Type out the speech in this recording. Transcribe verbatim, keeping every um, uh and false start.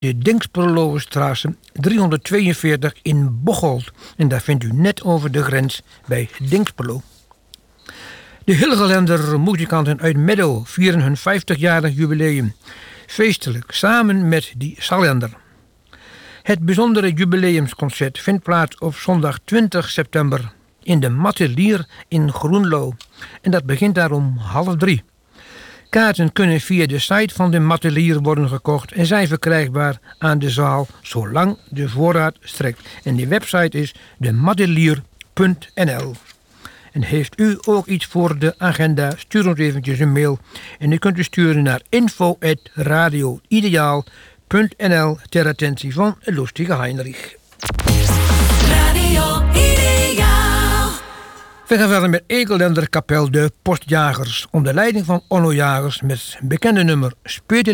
de Dingsperloestraße driehonderdtweeënveertig in Bocholt. En daar vindt u net over de grens bij Dingsperlo. De Hilgelender muzikanten uit Meddo vieren hun vijftigjarig jubileum. Feestelijk, samen met die Salender. Het bijzondere jubileumsconcert vindt plaats op zondag twintig september in de Matelier in Groenlo. En dat begint daar om half drie. Kaarten kunnen via de site van de Matelier worden gekocht en zijn verkrijgbaar aan de zaal zolang de voorraad strekt. En die website is de matelier punt n l. En heeft u ook iets voor de agenda, stuur ons eventjes een mail. En die kunt u sturen naar info at radio ideaal punt n l ter attentie van Lustige Heinrich. Radio Ideaal. We gaan verder met Ekelender Kapel de Postjagers. Onder leiding van Onno Jagers met bekende nummer Speert